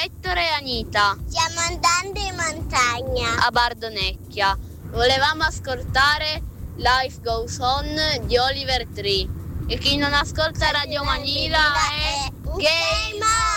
Ettore e Anita. Stiamo andando in montagna. A Bardonecchia. Volevamo ascoltare Life Goes On di Oliver Tree. E chi non ascolta Radio Manila è gay.